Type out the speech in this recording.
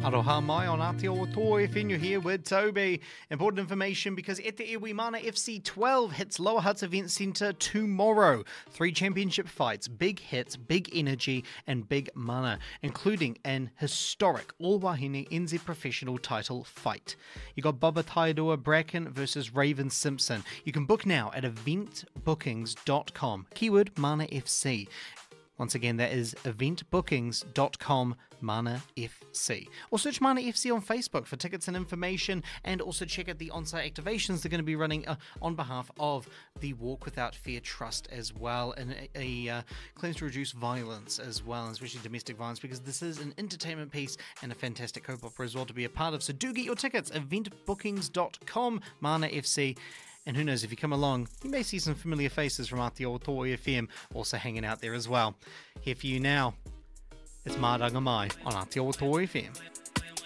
Aroha mai on Aotearoa FM. You're here with Toby. Important information because Ete Iwi Mana FC 12 hits Lower Huts Event Centre tomorrow. 3 championship fights, big hits, big energy and big mana, including an historic All-Wahine NZ professional title fight. You got Baba Tairua Bracken versus Raven Simpson. You can book now at eventbookings.com. Keyword Mana FC. Once again, that is eventbookings.com, Mana FC. Or search Mana FC on Facebook for tickets and information, and also check out the on-site activations they're going to be running on behalf of the Walk Without Fear Trust as well, and a claims to reduce violence as well, and especially domestic violence, because this is an entertainment piece and a fantastic soap opera as well to be a part of. So do get your tickets, eventbookings.com, Mana FC. And who knows, if you come along, you may see some familiar faces from Aotearoa FM also hanging out there as well. Here for you now, it's Maranga Mai on Aotearoa FM.